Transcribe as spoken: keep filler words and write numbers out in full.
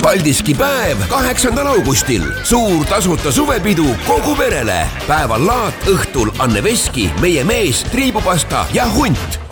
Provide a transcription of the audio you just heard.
Paldiski päev kaheksandal augustil. Suur tasuta suvepidu kogu perele. Päeval laat, õhtul Anne Veski, Meie mees, triibupasta ja hunt.